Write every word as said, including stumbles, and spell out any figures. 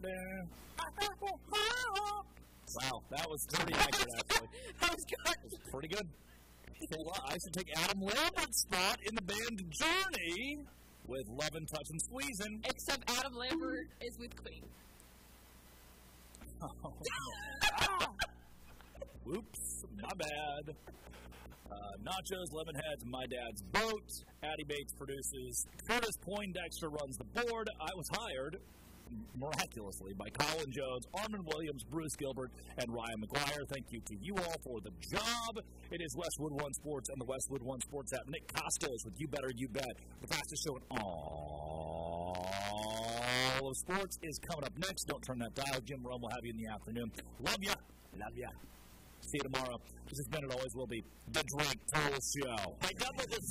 Wow, that was pretty accurate, actually. That was good. It was pretty good. So, uh, I should take Adam Lambert's spot in the band Journey with Lovin', Touchin', Squeezin'. Except Adam Lambert is with Queen. Oh, no. Whoops, my bad. Uh, Nachos, Lemonheads, My Dad's Boat. Addie Bates produces. Curtis Poindexter runs the board. I was hired, miraculously, by Colin Jones, Armin Williams, Bruce Gilbert, and Ryan McGuire. Thank you to you all for the job. It is Westwood One Sports and the Westwood One Sports app. Nick Costos with You Better You Bet. The fastest show in all of sports is coming up next. Don't turn that dial. Jim Rome will have you in the afternoon. Love ya. Love ya. See you tomorrow. This has been, it always will be, the Drink Toll Show. I doubled the